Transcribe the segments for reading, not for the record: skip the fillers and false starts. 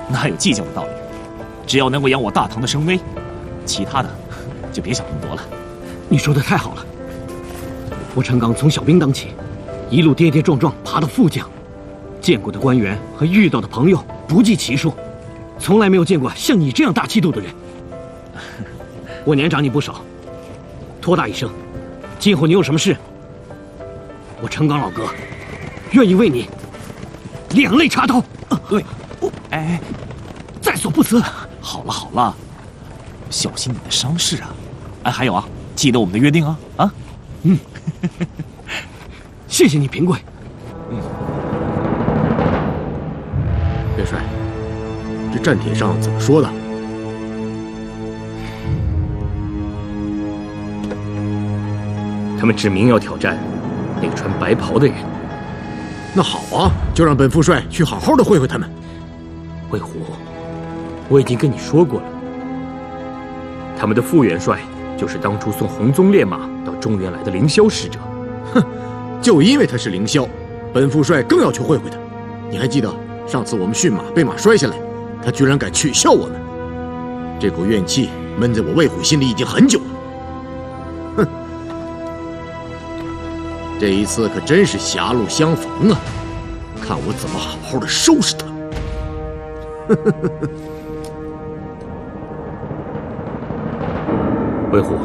哪有计较的道理？只要能够扬我大唐的声威，其他的就别想那么多了。 你说的太好了。我陈刚从小兵当起，一路跌跌撞撞爬到副将，见过的官员和遇到的朋友不计其数，从来没有见过像你这样大气度的人。我年长你不少，托大一声，今后你有什么事，我陈刚老哥愿意为你两肋插刀。 对，哎， 在所不辞。 好了好了，小心你的伤势啊！哎，还有啊，记得我们的约定啊！啊， 谢谢你，平贵。 元帅，这战帖上怎么说的？ 他们指明要挑战那个穿白袍的人。 那好啊，就让本副帅去好好的会会他们。 魏虎，我已经跟你说过了，他们的副元帅就是当初送红鬃烈马到中原来的凌霄使者。 哼，就因为他是凌霄，本副帅更要去会会他。你还记得上次我们驯马被马摔下来，他居然敢取笑我们？这股怨气闷在我魏虎心里已经很久了。哼，这一次可真是狭路相逢啊！看我怎么好好的收拾他。 魏虎，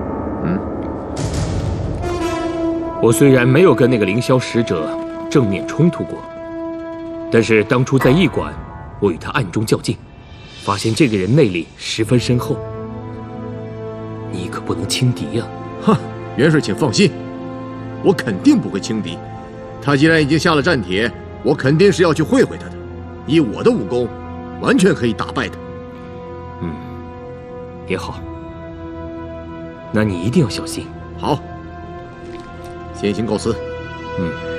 我虽然没有跟那个凌霄使者正面冲突过，但是当初在驿馆，我与他暗中较劲，发现这个人内力十分深厚，你可不能轻敌呀！ 哈，元帅请放心，我肯定不会轻敌。他既然已经下了战帖，我肯定是要去会会他的。以我的武功，完全可以打败他。 也好，那你一定要小心。 好，先行告辞。